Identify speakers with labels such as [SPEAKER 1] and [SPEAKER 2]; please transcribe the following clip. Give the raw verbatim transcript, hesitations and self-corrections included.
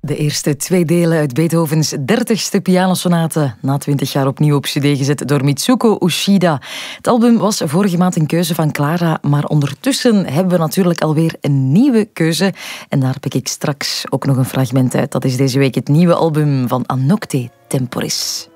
[SPEAKER 1] De eerste twee delen uit Beethovens dertigste pianosonate, na twintig jaar opnieuw op cd gezet door Mitsuko Uchida. Het album was vorige maand een keuze van Clara, maar ondertussen hebben we natuurlijk alweer een nieuwe keuze. En daar pik ik straks ook nog een fragment uit. Dat is deze week het nieuwe album van A Nocte Temporis.